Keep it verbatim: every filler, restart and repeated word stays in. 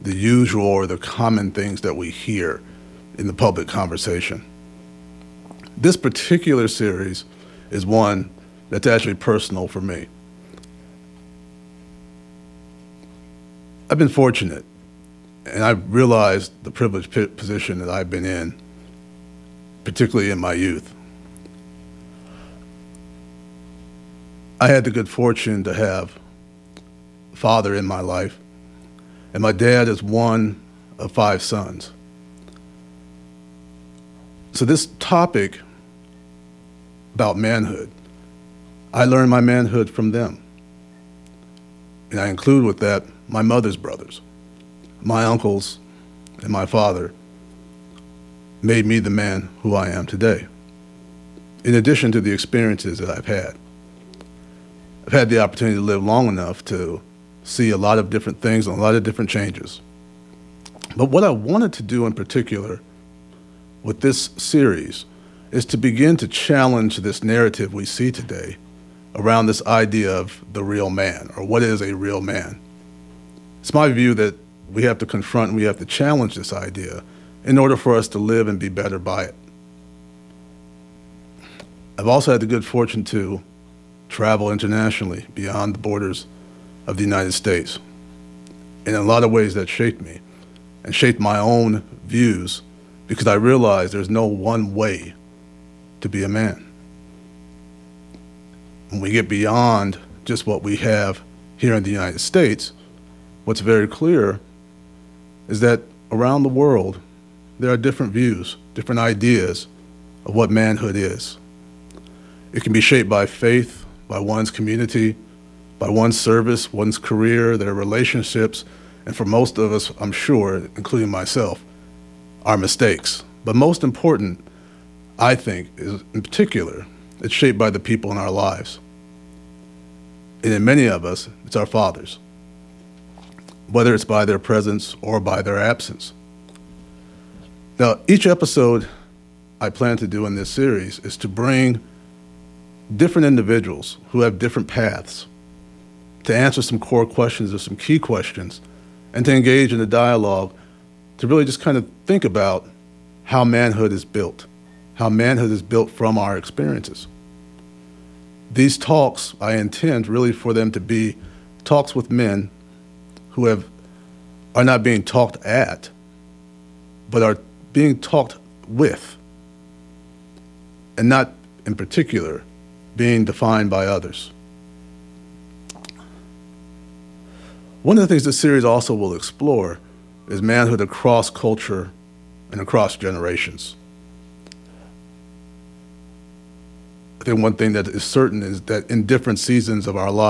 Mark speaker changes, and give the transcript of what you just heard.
Speaker 1: the usual or the common things that we hear in the public conversation. This particular series is one that's actually personal for me. I've been fortunate, and I've realized the privileged p- position that I've been in, particularly in my youth. I had the good fortune to have a father in my life, and my dad is one of five sons. So this topic about manhood, I learned my manhood from them. And I include with that my mother's brothers, my uncles, and my father made me the man who I am today, in addition to the experiences that I've had. I've had the opportunity to live long enough to see a lot of different things and a lot of different changes. But what I wanted to do in particular with this series is to begin to challenge this narrative we see today around this idea of the real man, or what is a real man. It's my view that we have to confront and we have to challenge this idea in order for us to live and be better by it. I've also had the good fortune to travel internationally beyond the borders of the United States. And in a lot of ways that shaped me and shaped my own views, because I realized there's no one way to be a man. When we get beyond just what we have here in the United States, what's very clear is that around the world, there are different views, different ideas of what manhood is. It can be shaped by faith, by one's community, by one's service, one's career, their relationships, and for most of us, I'm sure, including myself, our mistakes. But most important, I think, is in particular, it's shaped by the people in our lives. And in many of us, it's our fathers, whether it's by their presence or by their absence. Now, each episode I plan to do in this series is to bring different individuals who have different paths to answer some core questions or some key questions and to engage in a dialogue to really just kind of think about how manhood is built, how manhood is built from our experiences. These talks, I intend really for them to be talks with men who have are not being talked at, but are being talked with, and not in particular being defined by others. One of the things this series also will explore is manhood across culture and across generations. I think one thing that is certain is that in different seasons of our lives,